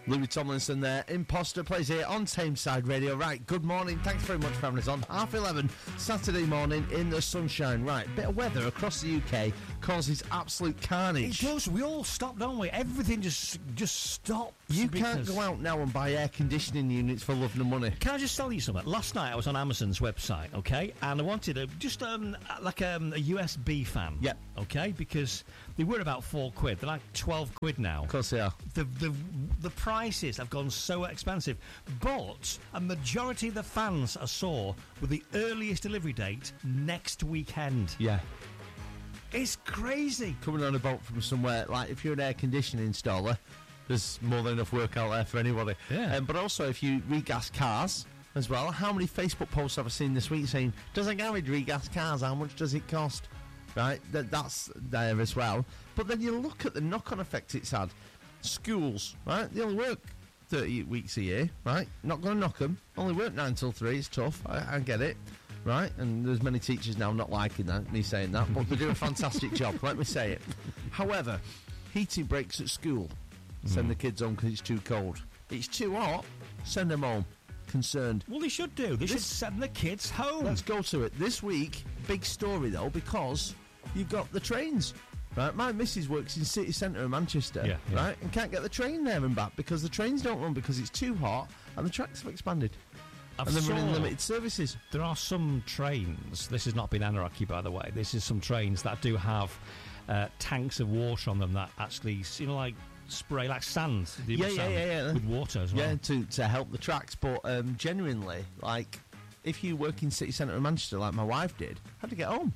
Louis Tomlinson there. Imposter plays here on Tameside Radio. Right, good morning. Thanks very much for having us on. 11:30 Saturday morning in the sunshine. Right, bit of weather across the UK causes absolute carnage. It does. We all stop, don't we? Everything just stops. You can't go out now and buy air conditioning units for love nor money. Can I just tell you something? Last night I was on Amazon's website, okay, and I wanted a USB fan. Yep. Okay, because they were about £4. They're like 12 quid now. Of course they are. The prices have gone so expensive, but a majority of the fans I saw with the earliest delivery date next weekend. Yeah. It's crazy. Coming on a boat from somewhere, like if you're an air conditioning installer, there's more than enough work out there for anybody. Yeah. But also if you regas cars as well, how many Facebook posts have I seen this week saying, does a garage regas cars, how much does it cost? Right, that's there as well. But then you look at the knock-on effect it's had. Schools, right, they only work 38 weeks a year, right? Not going to knock them. Only work 9 till 3, it's tough, I get it. Right, and there's many teachers now not liking that, me saying that, but they do a fantastic job, let me say it. However, heating breaks at school. Send the kids home because it's too cold. It's too hot, send them home. Concerned. Well, they should do. They should send the kids home. Let's go to it. This week, big story though, because you've got the trains. Right, my missus works in city centre of Manchester, right, and can't get the train there and back because the trains don't run because it's too hot and the tracks have expanded. And they're running limited services. There are some trains, this has not been anarchy by the way, this is some trains that do have tanks of water on them that actually, like spray, like sand. Yeah. With water as well. Yeah, to help the tracks, but genuinely, like, if you work in city centre of Manchester like my wife did, had to get home.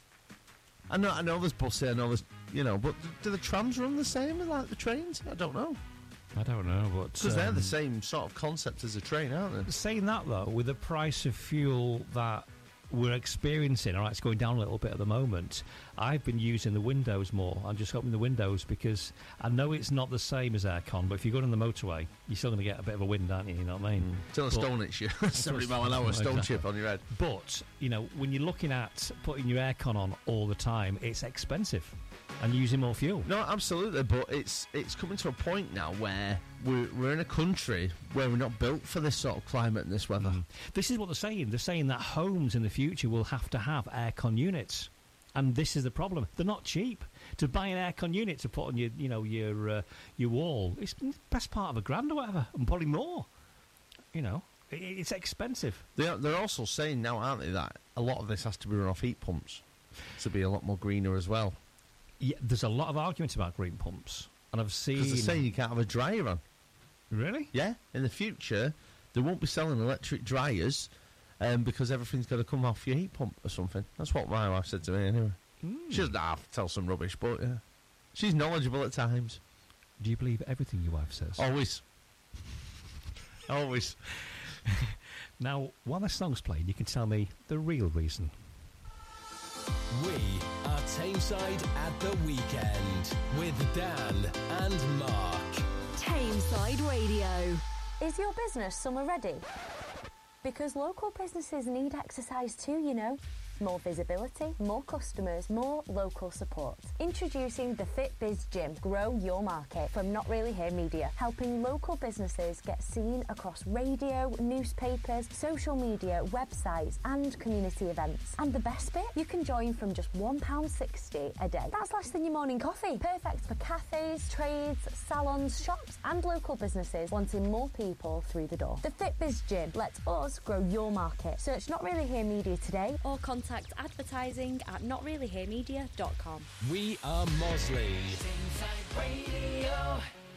I know there's buses, I know there's, but do the trams run the same as like the trains? I don't know. But because they're the same sort of concept as a train, aren't they? Saying that though, with the price of fuel that we're experiencing, all right, it's going down a little bit at the moment. I've been using the windows more. I'm just opening the windows because I know it's not the same as aircon, but if you go on the motorway, you're still going to get a bit of a wind, aren't you? You know what I mean? Till a stone hits you. 70 mile an hour stone chip on your head. But, when you're looking at putting your aircon on all the time, it's expensive. And using more fuel. No, absolutely, but it's coming to a point now where we're in a country where we're not built for this sort of climate and this weather. This is what they're saying. They're saying that homes in the future will have to have aircon units. And this is the problem. They're not cheap. To buy an aircon unit to put on your wall, it's the best part of £1,000 or whatever, and probably more. It's expensive. They're also saying now, aren't they, that a lot of this has to be run off heat pumps to be a lot more greener as well. Yeah, there's a lot of arguments about green pumps, and I've seen. Because they're saying you can't have a dryer on. Really? Yeah. In the future, they won't be selling electric dryers, because everything's got to come off your heat pump or something. That's what my wife said to me anyway. She doesn't have to tell some rubbish, but yeah, she's knowledgeable at times. Do you believe everything your wife says? Always. Always. Now, while the song's playing, you can tell me the real reason. We are Tameside at the weekend with Dan and Mark. Tameside Radio. Is your business summer ready? Because local businesses need exercise too, More visibility, more customers, more local support. Introducing the FitBiz Gym. Grow your market from Not Really Here Media, helping local businesses get seen across radio, newspapers, social media, websites and community events. And the best bit? You can join from just £1.60 a day. That's less than your morning coffee. Perfect for cafes, trades, salons, shops and local businesses wanting more people through the door. The FitBiz Gym lets us grow your market. Search Not Really Here Media today or contact advertising at notreallyheremedia.com. We are Mosley. Tameside Radio.